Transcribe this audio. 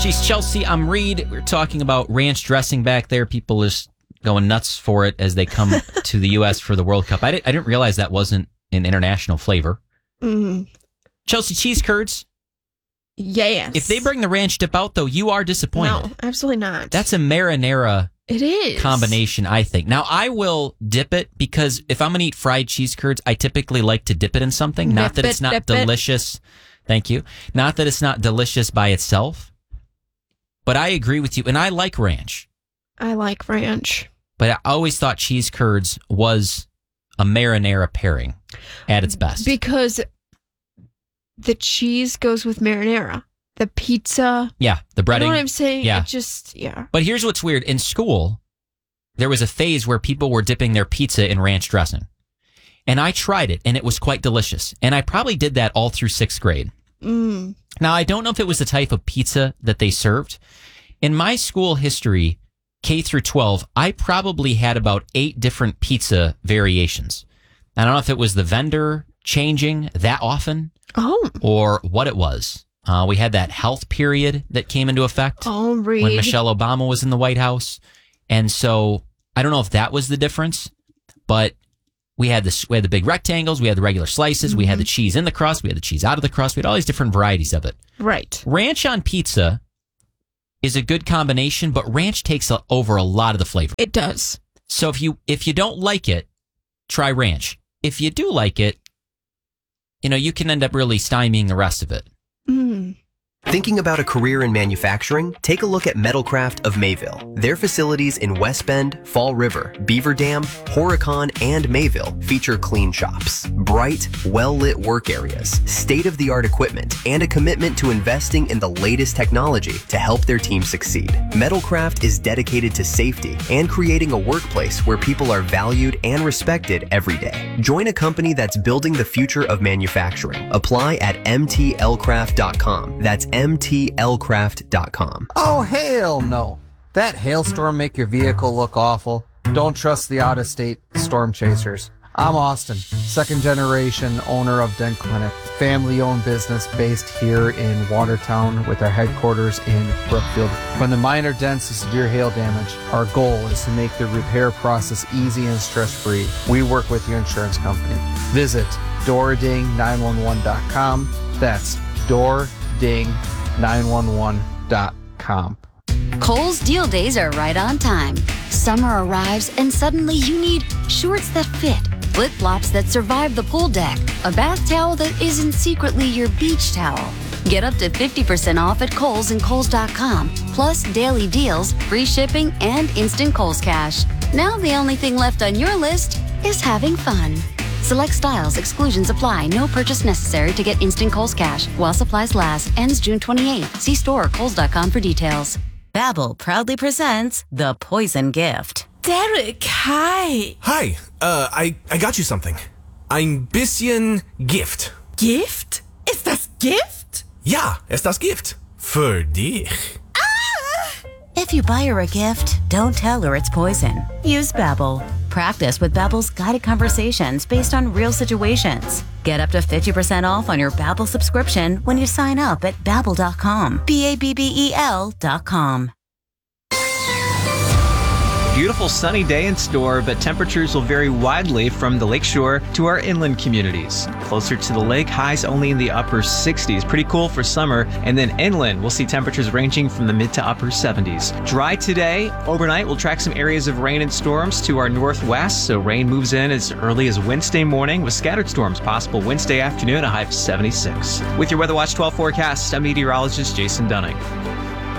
She's Chelsea. I'm Reed. We're talking about ranch dressing back there. People are going nuts for it as they come to the U.S. for the World Cup. I didn't realize that wasn't an international flavor. Mm. Chelsea cheese curds. Yes. If they bring the ranch dip out, though, you are disappointed. No, absolutely not. That's a marinara it is. combination, I think. Now, I will dip it because if I'm going to eat fried cheese curds, I typically like to dip it in something. Not that it's not delicious. Thank you. Not that it's not delicious by itself. But I agree with you, and I like ranch. I like ranch. But I always thought cheese curds was a marinara pairing at its best. Because the cheese goes with marinara. The pizza. Yeah, the breading. You know what I'm saying? Yeah. It just, yeah. But here's what's weird. In school, there was a phase where people were dipping their pizza in ranch dressing. And I tried it, and it was quite delicious. And I probably did that all through 6th grade. Mm. Now, I don't know if it was the type of pizza that they served. In my school history, K through 12, I probably had about 8 different pizza variations. I don't know if it was the vendor changing that often or what it was. We had that health period that came into effect when Michelle Obama was in the White House. And so I don't know if that was the difference, but we had the big rectangles, we had the regular slices, we had the cheese in the crust, we had the cheese out of the crust, we had all these different varieties of it. Right. Ranch on pizza is a good combination, but ranch takes over a lot of the flavor. It does. So if you don't like it, try ranch. If you do like it, you can end up really stymieing the rest of it. Mm. Thinking about a career in manufacturing? Take a look at Metalcraft of Mayville. Their facilities in West Bend, Fall River, Beaver Dam, Horicon, and Mayville feature clean shops, bright, well-lit work areas, state-of-the-art equipment, and a commitment to investing in the latest technology to help their team succeed. Metalcraft is dedicated to safety and creating a workplace where people are valued and respected every day. Join a company that's building the future of manufacturing. Apply at mtlcraft.com. That's mtlcraft.com. Oh, hell no. That hailstorm make your vehicle look awful? Don't trust the out-of-state storm chasers. I'm Austin, second generation owner of Dent Clinic, family-owned business based here in Watertown with our headquarters in Brookfield. From the minor dents to severe hail damage, our goal is to make the repair process easy and stress-free. We work with your insurance company. Visit DoorDing911.com. That's DoorDing911.com. Kohl's Deal Days are right on time. Summer arrives and suddenly you need shorts that fit, flip-flops that survive the pool deck, a bath towel that isn't secretly your beach towel. Get up to 50% off at Kohl's and Kohls.com, plus daily deals, free shipping, and instant Kohl's Cash. Now the only thing left on your list is having fun. Select styles, exclusions apply. No purchase necessary to get instant Kohl's Cash. While supplies last. Ends June 28th. See store or Kohls.com for details. Babbel proudly presents The Poison Gift. Derek, hi. Hi, I got you something. Ein bisschen Gift. Gift? Ist das Gift? Ja, ist das Gift. Für dich. If you buy her a gift, don't tell her it's poison. Use Babbel. Practice with Babbel's guided conversations based on real situations. Get up to 50% off on your Babbel subscription when you sign up at Babbel.com. Babbel.com. Beautiful sunny day in store, but temperatures will vary widely from the lakeshore to our inland communities. Closer to the lake, highs only in the upper 60s. Pretty cool for summer. And then inland, we'll see temperatures ranging from the mid to upper 70s. Dry today. Overnight, we'll track some areas of rain and storms to our northwest. So rain moves in as early as Wednesday morning with scattered storms possible Wednesday afternoon, a high of 76. With your Weather Watch 12 forecast, I'm meteorologist Jason Dunning.